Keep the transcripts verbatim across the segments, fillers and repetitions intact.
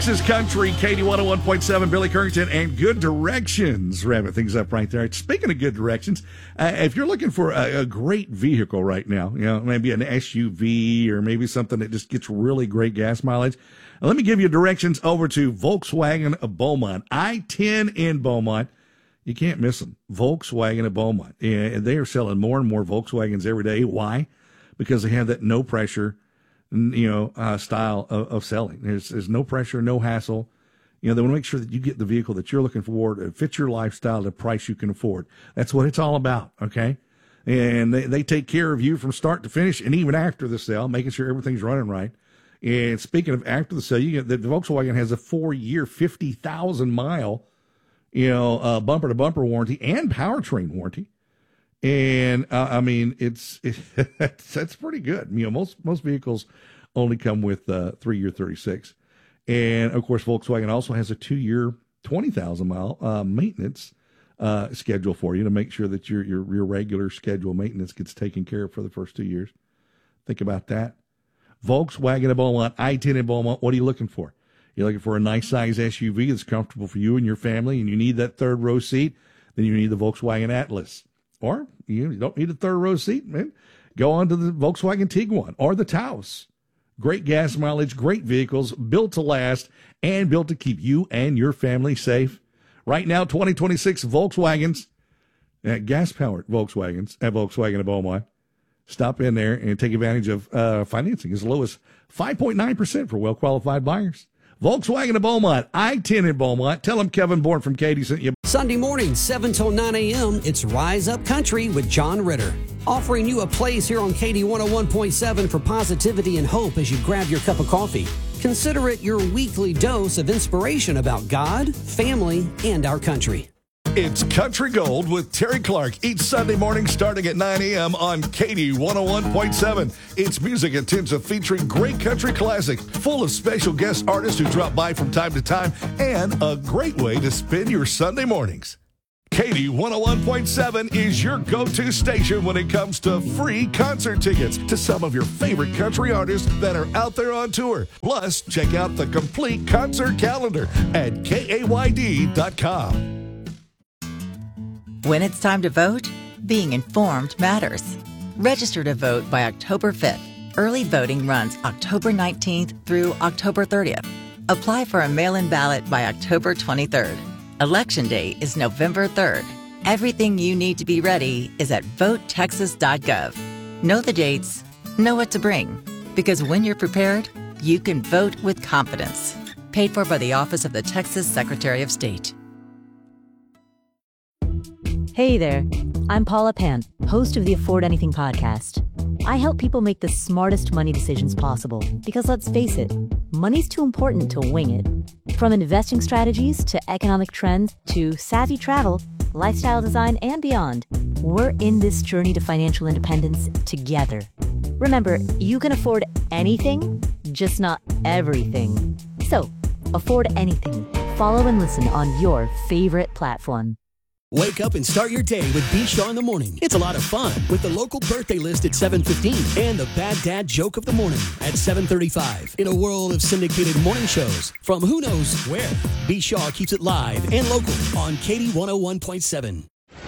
This is Country, Katie one oh one point seven, Billy Currington, and Good Directions. Wrapping things up right there. Speaking of Good Directions, uh, if you're looking for a, a great vehicle right now, you know, maybe an S U V or maybe something that just gets really great gas mileage, let me give you directions over to Volkswagen of Beaumont. I ten in Beaumont. You can't miss them. Volkswagen of Beaumont. And they are selling more and more Volkswagens every day. Why? Because they have that no pressure, you know, uh, style of, of selling. There's, there's no pressure, no hassle. You know, they want to make sure that you get the vehicle that you're looking for, that fits your lifestyle, the price you can afford. That's what it's all about, okay? And they, they take care of you from start to finish and even after the sale, making sure everything's running right. And speaking of after the sale, you get the Volkswagen has a four-year, fifty thousand mile, you know, uh, bumper-to-bumper warranty and powertrain warranty. And uh, I mean, it's it, that's pretty good. You know, most most vehicles only come with uh, three-year thirty-six, and of course, Volkswagen also has a two-year twenty thousand mile uh, maintenance uh, schedule for you to make sure that your your your regular schedule maintenance gets taken care of for the first two years. Think about that. Volkswagen of Beaumont, I ten in Beaumont. What are you looking for? You're looking for a nice size S U V that's comfortable for you and your family, and you need that third row seat. Then you need the Volkswagen Atlas. Or you don't need a third row seat, man. Go on to the Volkswagen Tiguan or the Taos. Great gas mileage, great vehicles, built to last, and built to keep you and your family safe. Right now, twenty twenty-six Volkswagens, uh, gas-powered Volkswagens at Volkswagen of Beaumont. Stop in there and take advantage of uh, financing as low as five point nine percent for well-qualified buyers. Volkswagen of Beaumont, I ten in Beaumont. Tell them Kevin Bourne from Katie sent you. Sunday morning, seven till nine a.m., it's Rise Up Country with John Ritter. Offering you a place here on Katie one oh one point seven for positivity and hope as you grab your cup of coffee. Consider it your weekly dose of inspiration about God, family, and our country. It's Country Gold with Terry Clark each Sunday morning starting at nine a.m. on Katie one oh one point seven. It's music intensive featuring great country classics, full of special guest artists who drop by from time to time, and a great way to spend your Sunday mornings. Katie one oh one point seven is your go-to station when it comes to free concert tickets to some of your favorite country artists that are out there on tour. Plus, check out the complete concert calendar at K A Y D dot com. When it's time to vote, being informed matters. Register to vote by October fifth. Early voting runs October nineteenth through October thirtieth. Apply for a mail-in ballot by October twenty-third. Election day is November third. Everything you need to be ready is at vote texas dot gov. Know the dates, know what to bring, because when you're prepared, you can vote with confidence. Paid for by the Office of the Texas Secretary of State. Hey there, I'm Paula Pan, host of the Afford Anything podcast. I help people make the smartest money decisions possible because let's face it, money's too important to wing it. From investing strategies to economic trends to savvy travel, lifestyle design, and beyond, we're in this journey to financial independence together. Remember, you can afford anything, just not everything. So, afford anything. Follow and listen on your favorite platform. Wake up and start your day with B. Shaw in the morning. It's a lot of fun with the local birthday list at seven fifteen and the Bad Dad joke of the morning at seven thirty-five. In a world of syndicated morning shows from who knows where, B. Shaw keeps it live and local on Katie one oh one point seven.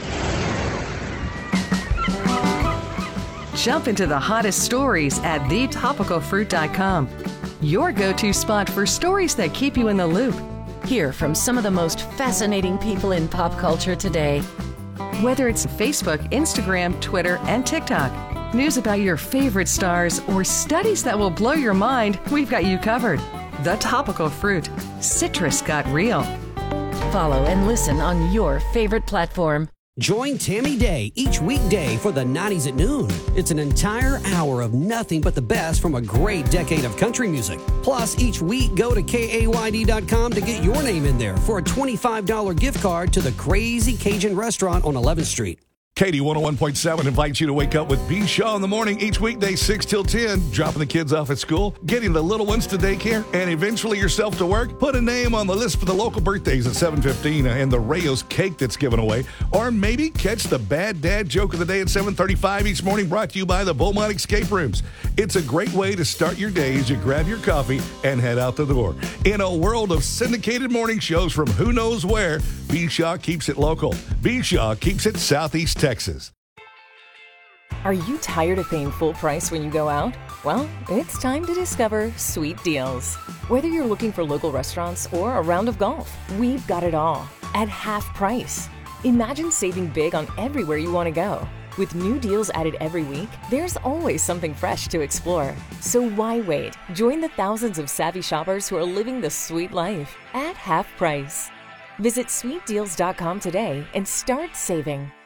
Jump into the hottest stories at the topical fruit dot com. Your go-to spot for stories that keep you in the loop. Hear from some of the most fascinating people in pop culture today. Whether it's Facebook, Instagram, Twitter, and TikTok, news about your favorite stars, or studies that will blow your mind, we've got you covered. The Topical Fruit. Citrus got real. Follow and listen on your favorite platform. Join Tammy Day each weekday for the nineties at noon. It's an entire hour of nothing but the best from a great decade of country music. Plus, each week, go to K A Y D dot com to get your name in there for a twenty-five dollars gift card to the Crazy Cajun Restaurant on eleventh street. Katie one oh one point seven invites you to wake up with B. Shaw in the morning each weekday, six till ten, dropping the kids off at school, getting the little ones to daycare, and eventually yourself to work. Put a name on the list for the local birthdays at seven fifteen and the Rayo's cake that's given away. Or maybe catch the Bad Dad Joke of the Day at seven thirty-five each morning, brought to you by the Beaumont Escape Rooms. It's a great way to start your day as you grab your coffee and head out the door. In a world of syndicated morning shows from who knows where, B. Shaw keeps it local. B. Shaw keeps it Southeast Texas. Are you tired of paying full price when you go out? Well, it's time to discover Sweet Deals. Whether you're looking for local restaurants or a round of golf, we've got it all at half price. Imagine saving big on everywhere you want to go. With new deals added every week, there's always something fresh to explore. So why wait? Join the thousands of savvy shoppers who are living the sweet life at half price. Visit sweet deals dot com today and start saving.